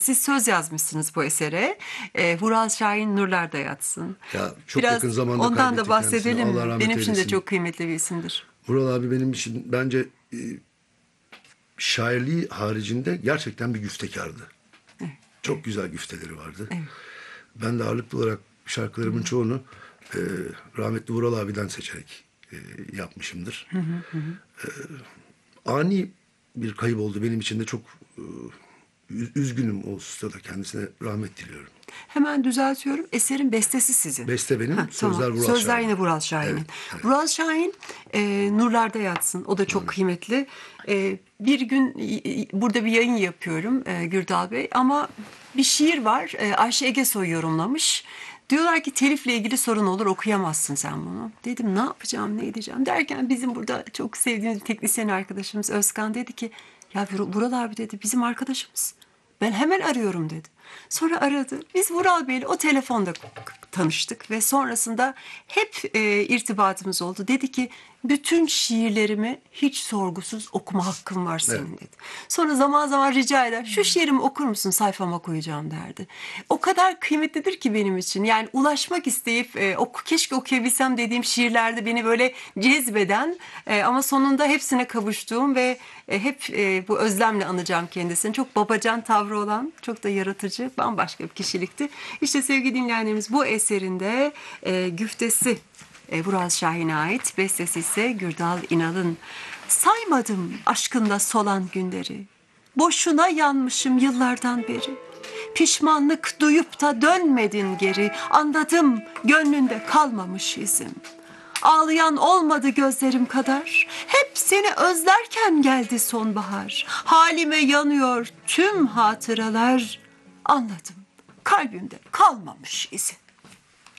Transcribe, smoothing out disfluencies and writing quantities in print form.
Siz söz yazmışsınız bu esere. Vural Şahin nurlarda yatsın. Ya çok Biraz yakın zamanda ondan da kaybettik kendisini. bahsedelim Allah mi? rahmet Benim için de eylesin. çok kıymetli bir isimdir. Vural abi benim için bence şairliği haricinde gerçekten bir güftekardı. Evet. Çok güzel güfteleri vardı. Evet. Ben de ağırlıklı olarak şarkılarımın çoğunu rahmetli Vural abiden seçerek yapmışımdır. Ani bir kayıp oldu benim için de çok üzgünüm o hususta da kendisine rahmet diliyorum. Hemen düzeltiyorum. Eserin bestesi sizin. Beste benim, Ha, sözler tamam. Vural Sözler Şahin. yine Vural Şahin'in. Evet, evet. Vural Şahin nurlarda yatsın. O da çok kıymetli. Bir gün burada bir yayın yapıyorum Gürdal Bey. Ama bir şiir var. Ayşe Egesoy yorumlamış. Diyorlar ki telifle ilgili sorun olur, okuyamazsın sen bunu. Dedim ne yapacağım, ne edeceğim derken bizim burada çok sevdiğimiz bir teknisyen arkadaşımız Özkan dedi ki ya Vural abi dedi bizim arkadaşımız. Ben hemen arıyorum dedi. Sonra aradı. Biz Vural Bey'le o telefonda tanıştık ve sonrasında hep irtibatımız oldu. Dedi ki bütün şiirlerimi hiç sorgusuz okuma hakkın var senin Evet. dedi. Sonra zaman zaman rica eder. Şu şiirimi okur musun sayfama koyacağım derdi. O kadar kıymetlidir ki benim için. Yani ulaşmak isteyip keşke okuyabilsem dediğim şiirlerde beni böyle cezbeden ama sonunda hepsine kavuştuğum ve hep bu özlemle anacağım kendisini. Çok babacan tavrı olan, çok da yaratıcı, bambaşka bir kişilikti. İşte sevgili dinleyenlerimiz bu eserinde güftesi Vural Şahin'e ait, bestesi ise Gürdal İnal'ın. Saymadım aşkında solan günleri, boşuna yanmışım yıllardan beri. Pişmanlık duyup da dönmedin geri, anladım gönlünde kalmamış izim. Ağlayan olmadı gözlerim kadar, hep seni özlerken geldi sonbahar. Halime yanıyor tüm hatıralar, anladım kalbimde kalmamış izin.